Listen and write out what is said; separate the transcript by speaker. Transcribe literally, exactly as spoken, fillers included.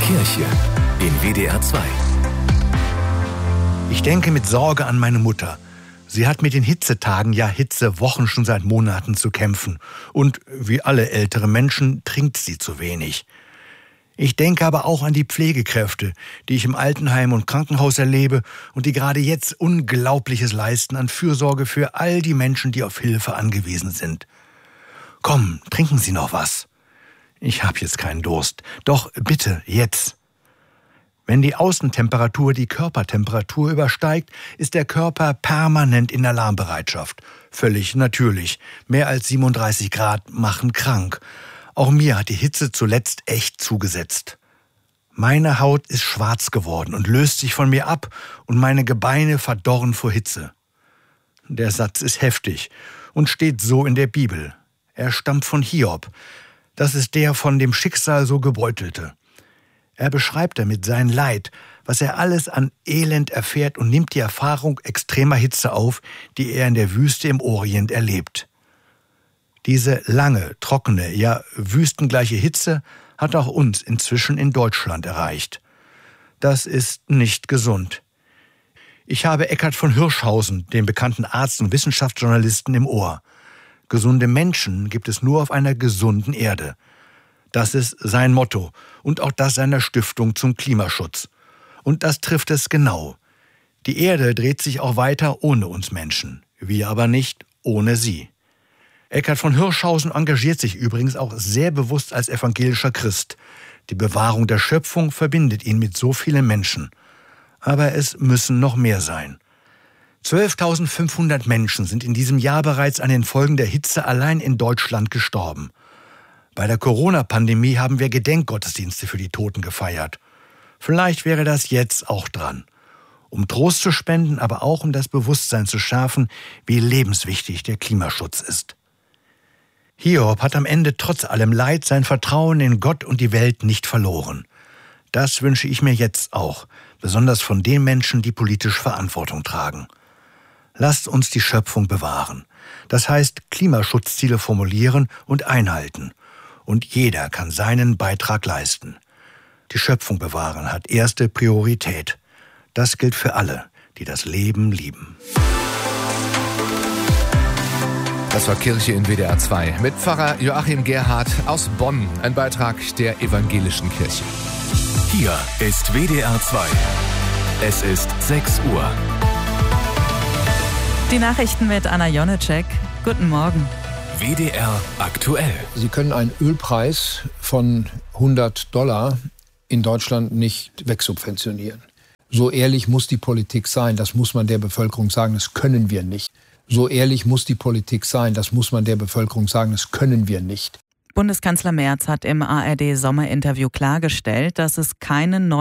Speaker 1: Kirche in W D R zwei.
Speaker 2: Ich denke mit Sorge an meine Mutter. Sie hat mit den Hitzetagen, ja Hitzewochen schon seit Monaten zu kämpfen. Und wie alle ältere Menschen trinkt sie zu wenig. Ich denke aber auch an die Pflegekräfte, die ich im Altenheim und Krankenhaus erlebe und die gerade jetzt Unglaubliches leisten an Fürsorge für all die Menschen, die auf Hilfe angewiesen sind. Komm, trinken Sie noch was. Ich habe jetzt keinen Durst. Doch bitte, jetzt. Wenn die Außentemperatur die Körpertemperatur übersteigt, ist der Körper permanent in Alarmbereitschaft. Völlig natürlich. Mehr als siebenunddreißig Grad machen krank. Auch mir hat die Hitze zuletzt echt zugesetzt. Meine Haut ist schwarz geworden und löst sich von mir ab und meine Gebeine verdorren vor Hitze. Der Satz ist heftig und steht so in der Bibel. Er stammt von Hiob. Das ist der von dem Schicksal so gebeutelte. Er beschreibt damit sein Leid, was er alles an Elend erfährt und nimmt die Erfahrung extremer Hitze auf, die er in der Wüste im Orient erlebt. Diese lange, trockene, ja wüstengleiche Hitze hat auch uns inzwischen in Deutschland erreicht. Das ist nicht gesund. Ich habe Eckhard von Hirschhausen, den bekannten Arzt und Wissenschaftsjournalisten, im Ohr. Gesunde Menschen gibt es nur auf einer gesunden Erde. Das ist sein Motto und auch das seiner Stiftung zum Klimaschutz. Und das trifft es genau. Die Erde dreht sich auch weiter ohne uns Menschen, wir aber nicht ohne sie. Eckhard von Hirschhausen engagiert sich übrigens auch sehr bewusst als evangelischer Christ. Die Bewahrung der Schöpfung verbindet ihn mit so vielen Menschen. Aber es müssen noch mehr sein. zwölftausendfünfhundert Menschen sind in diesem Jahr bereits an den Folgen der Hitze allein in Deutschland gestorben. Bei der Corona-Pandemie haben wir Gedenkgottesdienste für die Toten gefeiert. Vielleicht wäre das jetzt auch dran. Um Trost zu spenden, aber auch um das Bewusstsein zu schärfen, wie lebenswichtig der Klimaschutz ist. Hiob hat am Ende trotz allem Leid sein Vertrauen in Gott und die Welt nicht verloren. Das wünsche ich mir jetzt auch, besonders von den Menschen, die politisch Verantwortung tragen. Lasst uns die Schöpfung bewahren. Das heißt, Klimaschutzziele formulieren und einhalten. Und jeder kann seinen Beitrag leisten. Die Schöpfung bewahren hat erste Priorität. Das gilt für alle, die das Leben lieben.
Speaker 1: Das war Kirche in W D R zwei mit Pfarrer Joachim Gerhard aus Bonn. Ein Beitrag der evangelischen Kirche. Hier ist W D R zwei. Es ist sechs Uhr.
Speaker 3: Die Nachrichten mit Anna Jonecek. Guten Morgen.
Speaker 1: W D R aktuell.
Speaker 4: Sie können einen Ölpreis von hundert Dollar in Deutschland nicht wegsubventionieren. So ehrlich muss die Politik sein, das muss man der Bevölkerung sagen, das können wir nicht. So ehrlich muss die Politik sein, das muss man der Bevölkerung sagen, das können wir nicht.
Speaker 3: Bundeskanzler Merz hat im A R D-Sommerinterview klargestellt, dass es keine neuen